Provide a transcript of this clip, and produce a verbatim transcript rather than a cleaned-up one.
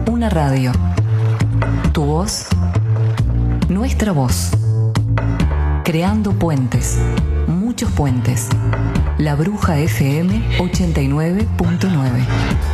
Una radio. Tu voz, nuestra voz. Creando puentes, muchos puentes. La Bruja F M ochenta y nueve punto nueve.